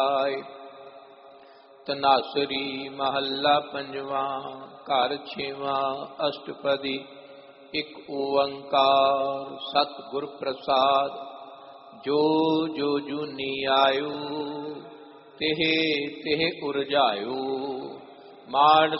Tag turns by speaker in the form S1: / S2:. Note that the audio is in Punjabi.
S1: ਤਨਾਸਰੀ ਮਹੱਲਾ ਪੰਜਵਾਂ। ਘਰ ਛੇਵਾਂ। ਅਸ਼ਟਪਦੀ। ਇੱਕ ਓੰਕਾਰ ਸਤਿਗੁਰ ਪ੍ਰਸਾਦ। ਜੋ ਜੋ ਜੂਨੀ ਆਯੂ ਤਿਹ ਤਿਹ ਉਰਜਾਇਓ। ਮਾਨ